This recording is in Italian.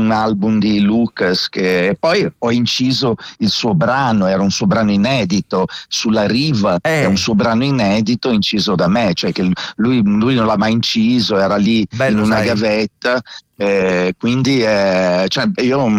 un album di Lucas, e poi ho inciso il suo brano, era un suo brano inedito, Sulla riva, è un suo brano inedito inciso da me, cioè che lui non l'ha mai inciso, era lì bello, in una sai. gavetta. Quindi cioè io